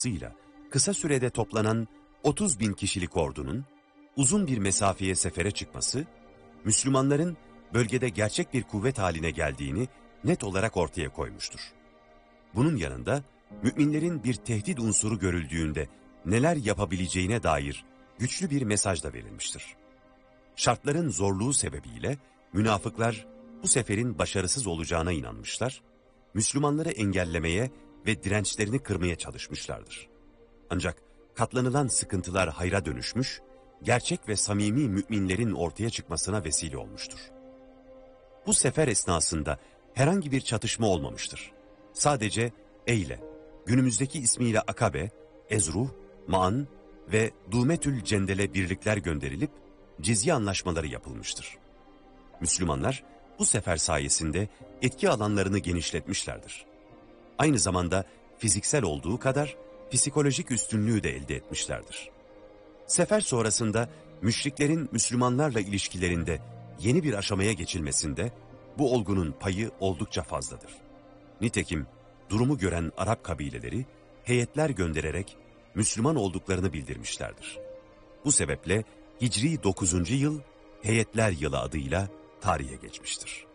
ile kısa sürede toplanan 30 bin kişilik ordunun uzun bir mesafeye sefere çıkması, Müslümanların bölgede gerçek bir kuvvet haline geldiğini net olarak ortaya koymuştur. Bunun yanında müminlerin bir tehdit unsuru görüldüğünde neler yapabileceğine dair güçlü bir mesaj da verilmiştir. Şartların zorluğu sebebiyle münafıklar bu seferin başarısız olacağına inanmışlar, Müslümanları engellemeye ve dirençlerini kırmaya çalışmışlardır. Ancak katlanılan sıkıntılar hayra dönüşmüş, gerçek ve samimi müminlerin ortaya çıkmasına vesile olmuştur. Bu sefer esnasında herhangi bir çatışma olmamıştır. Sadece Eyle, günümüzdeki ismiyle Akabe, Ezruh, Ma'an ve Dumetül Cendel'e birlikler gönderilip cizye anlaşmaları yapılmıştır. Müslümanlar bu sefer sayesinde etki alanlarını genişletmişlerdir. Aynı zamanda fiziksel olduğu kadar psikolojik üstünlüğü de elde etmişlerdir. Sefer sonrasında müşriklerin Müslümanlarla ilişkilerinde yeni bir aşamaya geçilmesinde bu olgunun payı oldukça fazladır. Nitekim durumu gören Arap kabileleri heyetler göndererek Müslüman olduklarını bildirmişlerdir. Bu sebeple Hicri 9. yıl Heyetler Yılı adıyla tarihe geçmiştir.